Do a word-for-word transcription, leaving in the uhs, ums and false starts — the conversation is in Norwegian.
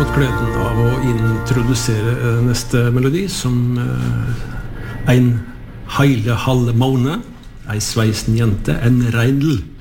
gleden av å introdusere neste melodi som en heile halve måned, ei sveisen jente, en reindel.